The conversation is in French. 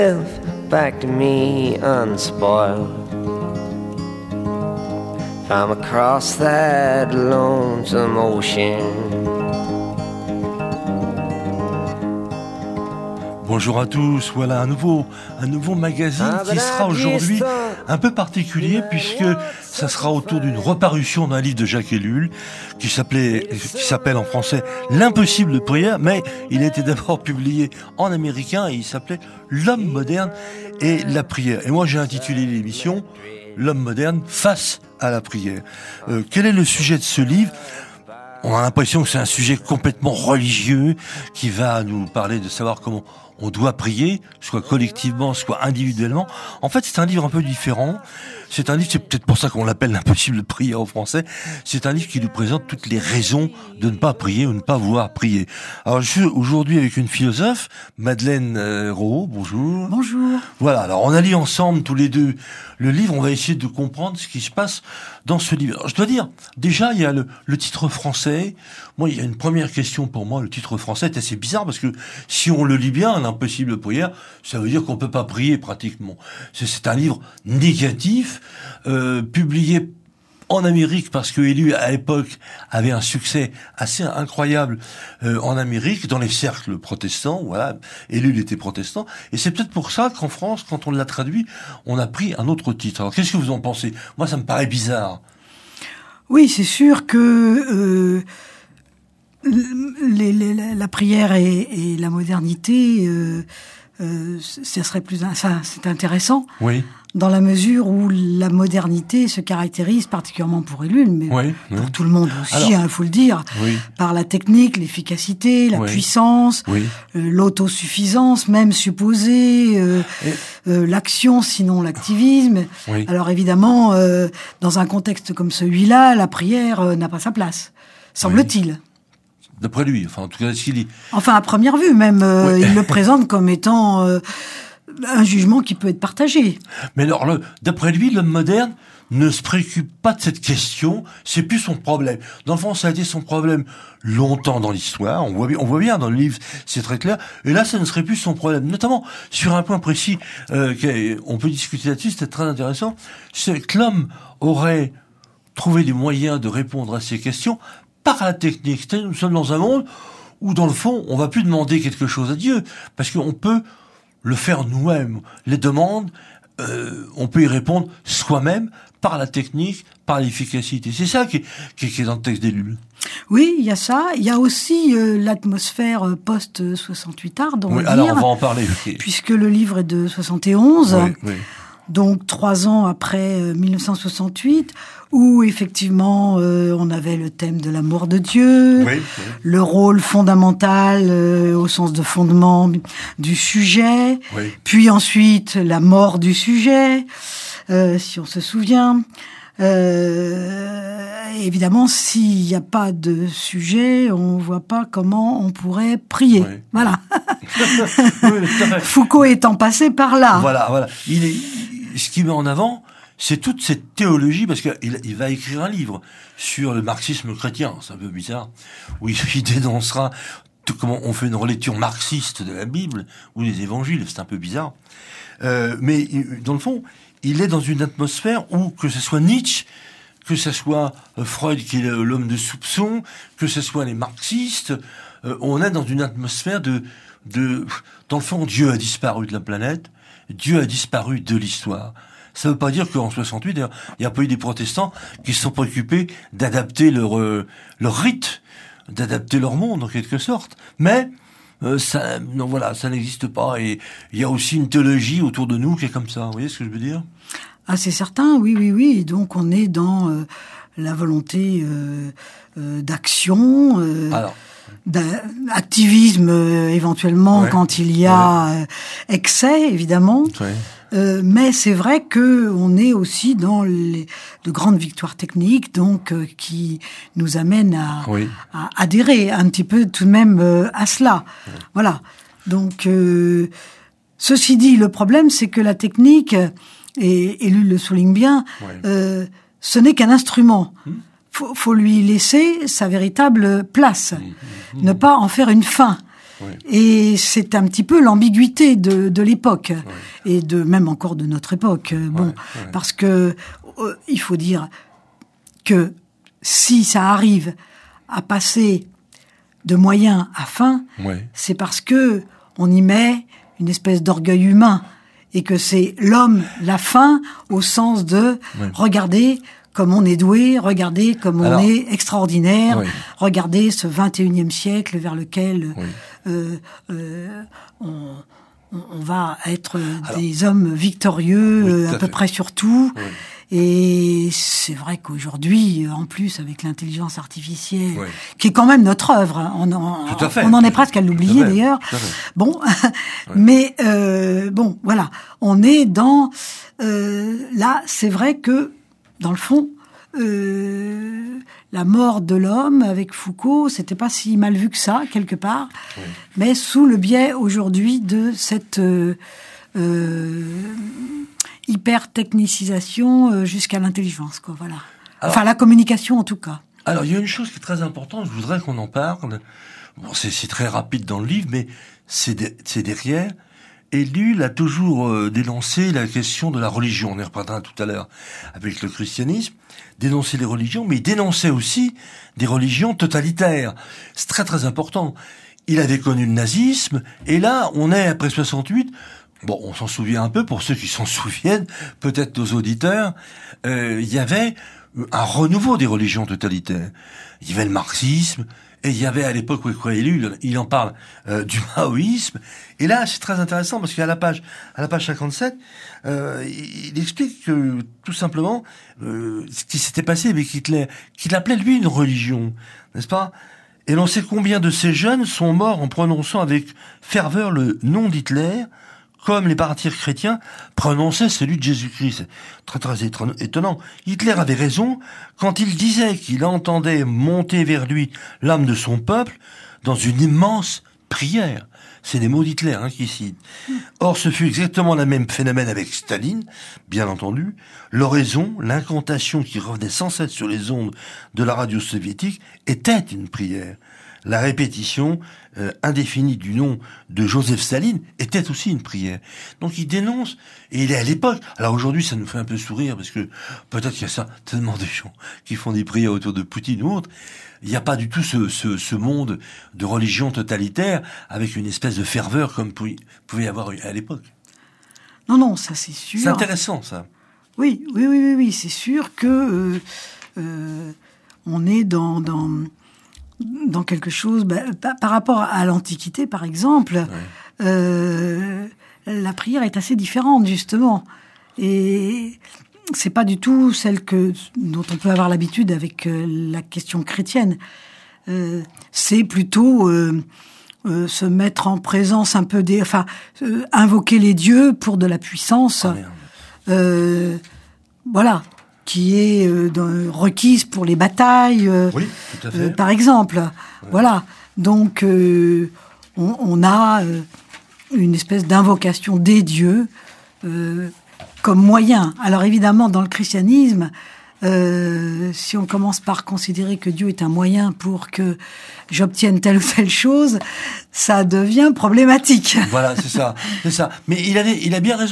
Back to me unspoiled from across that lonesome ocean. Bonjour à tous, voilà un nouveau magazine qui sera aujourd'hui un peu particulier puisque ça sera autour d'une reparution d'un livre de Jacques Ellul qui s'appelle en français L'impossible de prière, mais il a été d'abord publié en américain et il s'appelait L'homme moderne et la prière. Et moi j'ai intitulé l'émission L'homme moderne face à la prière. Quel est le sujet de ce livre ? On a l'impression que c'est un sujet complètement religieux qui va nous parler de savoir comment on doit prier, soit collectivement, soit individuellement. En fait, c'est un livre un peu différent. C'est un livre, c'est peut-être pour ça qu'on l'appelle l'impossible de prier en français. C'est un livre qui nous présente toutes les raisons de ne pas prier ou ne pas vouloir prier. Alors, je suis aujourd'hui avec une philosophe, Madeleine Rowe. Bonjour. Bonjour. Voilà. Alors, on a lu ensemble tous les deux le livre. On va essayer de comprendre ce qui se passe dans ce livre. Alors, je dois dire, déjà, il y a le titre français. Moi, il y a une première question pour moi. Le titre français est assez bizarre parce que si on le lit bien, l'impossible de prière, ça veut dire qu'on peut pas prier pratiquement. C'est un livre négatif, publié en Amérique parce que Ellul à l'époque avait un succès assez incroyable en Amérique dans les cercles protestants. Voilà, Ellul était protestant et c'est peut-être pour ça qu'en France, quand on l'a traduit, on a pris un autre titre. Alors qu'est-ce que vous en pensez ? Moi, ça me paraît bizarre. Oui, c'est sûr que la prière et la modernité, ça serait c'est intéressant. Oui. Dans la mesure où la modernité se caractérise particulièrement pour Ellul, mais pour tout le monde aussi, il faut le dire, par la technique, l'efficacité, la puissance, l'autosuffisance, même supposée, l'action, sinon l'activisme. Oui. Alors évidemment, dans un contexte comme celui-là, la prière n'a pas sa place, semble-t-il. D'après lui, enfin en tout cas, ce qu'il dit. Enfin, à première vue, même, il le présente comme étant un jugement qui peut être partagé. Mais alors, d'après lui, l'homme moderne ne se préoccupe pas de cette question, c'est plus son problème. Dans le fond, ça a été son problème longtemps dans l'histoire, on voit bien dans le livre, c'est très clair, et là, ça ne serait plus son problème, notamment sur un point précis, on peut discuter là-dessus, c'était très intéressant, c'est que l'homme aurait trouvé des moyens de répondre à ces questions par la technique. C'est-à-dire, nous sommes dans un monde où, dans le fond, on va plus demander quelque chose à Dieu, parce qu'on peut le faire nous-mêmes. Les demandes, on peut y répondre soi-même par la technique, par l'efficacité. C'est ça qui est dans le texte d'Ellul. Oui, il y a ça. Il y a aussi l'atmosphère post-68 art, on va dire. Alors, on va en parler. Puisque le livre est de 71. Oui. Donc 3 ans après 1968, où effectivement on avait le thème de l'amour de Dieu, le rôle fondamental au sens de fondement du sujet, puis ensuite la mort du sujet, si on se souvient. Évidemment, s'il n'y a pas de sujet, on ne voit pas comment on pourrait prier. Oui. Voilà. Foucault étant passé par là. Voilà. Ce qu'il met en avant, c'est toute cette théologie, parce qu'il va écrire un livre sur le marxisme chrétien, c'est un peu bizarre, où il dénoncera comment on fait une relecture marxiste de la Bible ou des évangiles, c'est un peu bizarre. Mais dans le fond, il est dans une atmosphère où, que ce soit Nietzsche, que ce soit Freud qui est l'homme de soupçon, que ce soit les marxistes, on est dans une atmosphère de dans le fond, Dieu a disparu de la planète, Dieu a disparu de l'histoire. Ça ne veut pas dire qu'en 68, d'ailleurs, il n'y a pas eu des protestants qui se sont préoccupés d'adapter leur rite, d'adapter leur monde en quelque sorte. Mais ça n'existe pas. Et il y a aussi une théologie autour de nous qui est comme ça. Vous voyez ce que je veux dire ? Ah, c'est certain, oui. Et donc on est dans la volonté d'action. D'activisme éventuellement quand il y a excès, évidemment. Mais c'est vrai que on est aussi dans de grandes victoires techniques, donc qui nous amènent à adhérer un petit peu tout de même à cela. Voilà. Donc, ceci dit, le problème, c'est que la technique, et Ellul le souligne bien, ce n'est qu'un instrument. Faut lui laisser sa véritable place, ne pas en faire une fin. Et c'est un petit peu l'ambiguïté de l'époque, et même encore de notre époque. Parce que il faut dire que si ça arrive à passer de moyen à fin, c'est parce que on y met une espèce d'orgueil humain, et que c'est l'homme, la fin, au sens de regarder comme on est doué, regardez comme on est extraordinaire, regardez ce 21e siècle vers lequel on va être des hommes victorieux à peu près sur tout. Et c'est vrai qu'aujourd'hui, en plus, avec l'intelligence artificielle, qui est quand même notre œuvre, hein, on en est presque à l'oublier d'ailleurs. Bon, mais bon, voilà, on est dans là, c'est vrai que dans le fond, la mort de l'homme avec Foucault, c'était pas si mal vu que ça quelque part, mais sous le biais aujourd'hui de cette hyper-technicisation jusqu'à l'intelligence, quoi, voilà. Alors, enfin, la communication, en tout cas. Alors, il y a une chose qui est très importante, je voudrais qu'on en parle. Bon, c'est très rapide dans le livre, mais c'est derrière. Ellul a toujours dénoncé la question de la religion. On y reparlera tout à l'heure avec le christianisme. Dénoncer les religions, mais il dénonçait aussi des religions totalitaires. C'est très, très important. Il avait connu le nazisme, et là, on est après 68... Bon, on s'en souvient un peu, pour ceux qui s'en souviennent, peut-être nos auditeurs, il y avait un renouveau des religions totalitaires. Il y avait le marxisme, et il y avait à l'époque, il en parle du maoïsme. Et là, c'est très intéressant, parce qu'à la page 57, il explique que, tout simplement, ce qui s'était passé avec Hitler, qu'il appelait lui une religion, n'est-ce pas ? Et l'on sait combien de ces jeunes sont morts en prononçant avec ferveur le nom d'Hitler, comme les martyrs chrétiens prononçaient celui de Jésus-Christ. Très, très étonnant. Hitler avait raison quand il disait qu'il entendait monter vers lui l'âme de son peuple dans une immense prière. C'est des mots d'Hitler qui citent. Or, ce fut exactement le même phénomène avec Staline, bien entendu. L'oraison, l'incantation qui revenait sans cesse sur les ondes de la radio soviétique, était une prière. La répétition indéfinie du nom de Joseph Staline était aussi une prière. Donc il dénonce, et il est à l'époque. Alors aujourd'hui, ça nous fait un peu sourire, parce que peut-être qu'il y a ça, tellement de gens qui font des prières autour de Poutine ou autre. Il n'y a pas du tout ce monde de religion totalitaire avec une espèce de ferveur comme pouvait y avoir à l'époque. Non, ça c'est sûr. C'est intéressant, ça. Oui, c'est sûr que on est dans quelque chose, par rapport à l'Antiquité, par exemple, la prière est assez différente, justement. Et c'est pas du tout celle dont on peut avoir l'habitude avec la question chrétienne. C'est plutôt se mettre en présence un peu invoquer les dieux pour de la puissance. Voilà. Qui est requise pour les batailles, oui, tout à fait. Par exemple. Ouais. Voilà. Donc, on a une espèce d'invocation des dieux comme moyen. Alors, évidemment, dans le christianisme, si on commence par considérer que Dieu est un moyen pour que j'obtienne telle ou telle chose, ça devient problématique. Voilà, c'est ça. Mais il a bien raison.